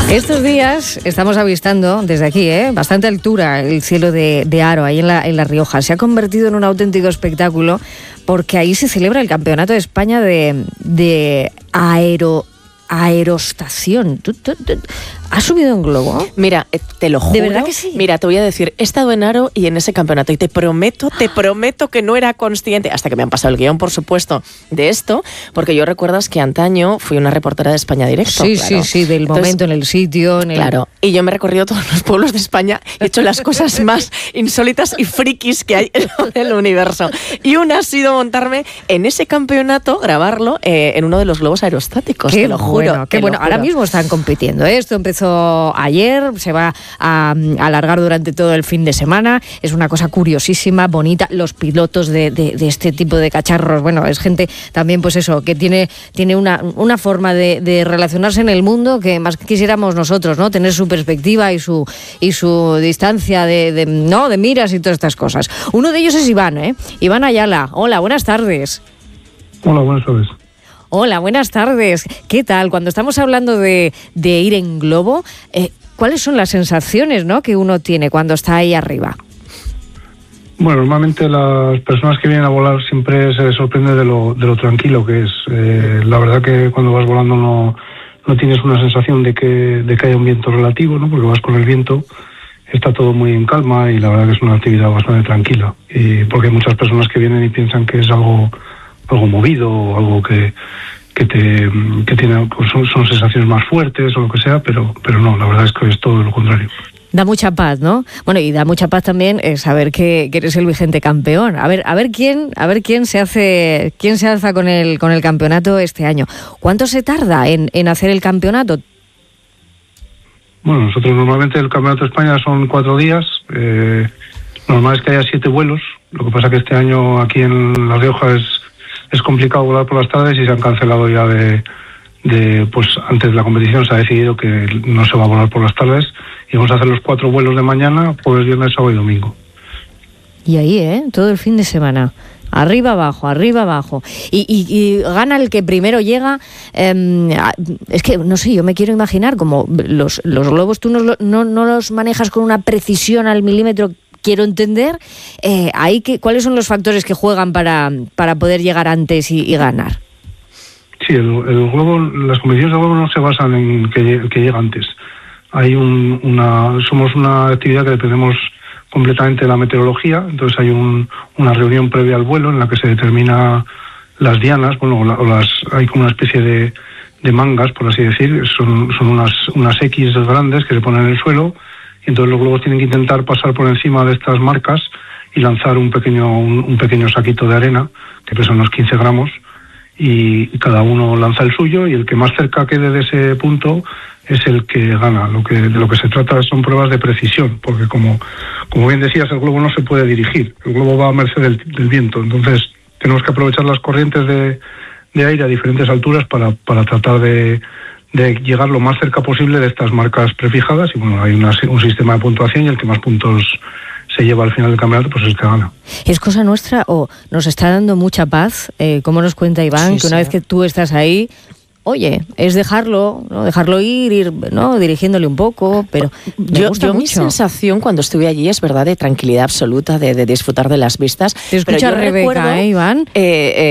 Estos días estamos avistando desde aquí, bastante altura, el cielo de Haro, ahí en La Rioja. Se ha convertido en un auténtico espectáculo porque ahí se celebra el Campeonato de España de aerostación. ¿Tú has subido en globo? Mira, te lo juro. ¿De verdad que sí? Mira, te voy a decir, he estado en Haro y en ese campeonato y te prometo que no era consciente, hasta que me han pasado el guión, por supuesto, de esto, porque yo recuerdas que antaño fui una reportera de España Directo. Sí, claro. sí, del Entonces, momento, en el sitio. Claro, y yo me he recorrido todos los pueblos de España, he hecho las cosas más insólitas y frikis que hay en el universo. Y una ha sido montarme en ese campeonato, grabarlo en uno de los globos aerostáticos, te lo juro. Qué bueno, ahora mismo están compitiendo. Esto empezó ayer, se va a alargar durante todo el fin de semana. Es una cosa curiosísima, bonita. Los pilotos de este tipo de cacharros, bueno, es gente también, pues eso, que tiene una forma de relacionarse en el mundo que más quisiéramos nosotros, ¿no? Tener su perspectiva y su distancia de miras y todas estas cosas. Uno de ellos es Iván, Iván Ayala. Hola, buenas tardes. Hola, buenas tardes. Hola, buenas tardes. ¿Qué tal? Cuando estamos hablando de ir en globo, ¿cuáles son las sensaciones, ¿no?, que uno tiene cuando está ahí arriba? Bueno, normalmente las personas que vienen a volar siempre se les sorprende de lo tranquilo que es. La verdad que cuando vas volando no tienes una sensación de que haya un viento relativo, ¿no?, porque vas con el viento, está todo muy en calma y la verdad que es una actividad bastante tranquila. Y porque hay muchas personas que vienen y piensan que es algo movido o algo que tiene, son sensaciones más fuertes o lo que sea, pero no, la verdad es que es todo lo contrario. Da mucha paz, ¿no? Bueno, y da mucha paz también saber que eres el vigente campeón. A ver quién se alza con el campeonato este año. ¿Cuánto se tarda en hacer el campeonato? Bueno, nosotros normalmente el Campeonato de España son 4 días. Normal es que haya 7 vuelos. Lo que pasa que este año aquí en La Rioja es complicado volar por las tardes y se han cancelado ya pues antes de la competición se ha decidido que no se va a volar por las tardes y vamos a hacer los 4 vuelos de mañana, jueves, viernes, sábado y domingo. Y ahí, todo el fin de semana. Arriba, abajo. Y gana el que primero llega. Es que, no sé, yo me quiero imaginar como los globos tú no los manejas con una precisión al milímetro. Quiero entender cuáles son los factores que juegan para poder llegar antes y ganar. Sí, el globo, las competiciones de globo no se basan en que llega antes. Somos una actividad que dependemos completamente de la meteorología, entonces hay una reunión previa al vuelo en la que se determina las dianas, hay como una especie de mangas, por así decir, son unas X grandes que se ponen en el suelo. Entonces los globos tienen que intentar pasar por encima de estas marcas y lanzar un pequeño saquito de arena que pesa unos 15 gramos y cada uno lanza el suyo y el que más cerca quede de ese punto es el que gana. De lo que se trata son pruebas de precisión, porque como bien decías, el globo no se puede dirigir, el globo va a merced del viento, entonces tenemos que aprovechar las corrientes de aire a diferentes alturas para tratar de llegar lo más cerca posible de estas marcas prefijadas y bueno, hay un sistema de puntuación y el que más puntos se lleva al final del campeonato pues es el que gana. ¿Es cosa nuestra o nos está dando mucha paz? ¿Cómo nos cuenta Iván? Sí, que una vez que tú estás ahí, oye, es dejarlo ir, ¿no?, dirigiéndole un poco, pero me gusta mucho. Mi sensación cuando estuve allí es verdad de tranquilidad absoluta, de disfrutar de las vistas. Te escucha Rebeca, Iván.